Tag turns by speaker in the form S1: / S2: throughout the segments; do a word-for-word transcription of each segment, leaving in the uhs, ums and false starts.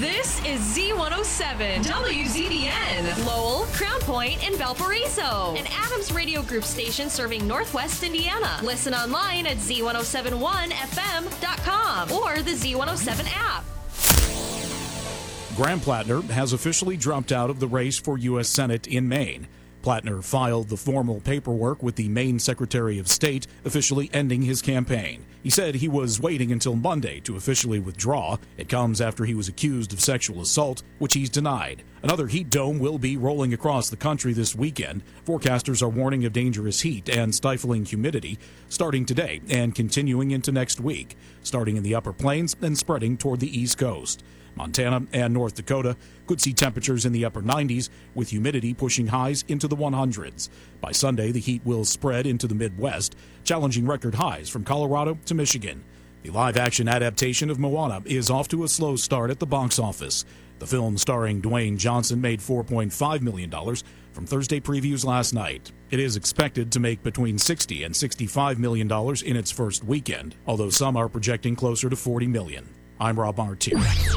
S1: This is Z one oh seven, W Z B N, Lowell, Crown Point, and Valparaiso. An Adams Radio Group station serving Northwest Indiana. Listen online at Z one oh seven one F M dot com or the Z one oh seven app.
S2: Graham Plattner has officially dropped out of the race for U S Senate in Maine. Plattner filed the formal paperwork with the Maine Secretary of State, officially ending his campaign. He said he was waiting until Monday to officially withdraw. It comes after he was accused of sexual assault, which he's denied. Another heat dome will be rolling across the country this weekend. Forecasters are warning of dangerous heat and stifling humidity starting today and continuing into next week, starting in the upper plains and spreading toward the East Coast. Montana and North Dakota could see temperatures in the upper nineties, with humidity pushing highs into the hundreds. By Sunday, the heat will spread into the Midwest, challenging record highs from Colorado to Michigan. The live-action adaptation of Moana is off to a slow start at the box office. The film starring Dwayne Johnson made four point five million dollars from Thursday previews last night. It is expected to make between sixty and sixty-five million dollars in its first weekend, although some are projecting closer to forty million dollars. I'm Rob Martier.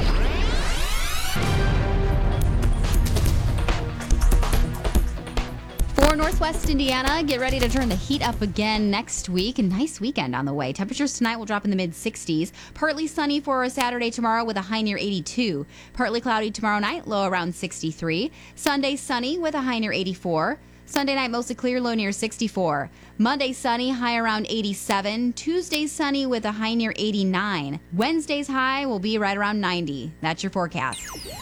S3: For Northwest Indiana, get ready to turn the heat up again next week. A nice weekend on the way. Temperatures tonight will drop in the mid-sixties. Partly sunny for a Saturday tomorrow with a high near eighty-two. Partly cloudy tomorrow night, low around sixty-three. Sunday sunny with a high near eighty-four. Sunday night mostly clear, low near sixty-four. Monday sunny, high around eighty-seven. Tuesday sunny with a high near eighty-nine. Wednesday's high will be right around ninety. That's your forecast.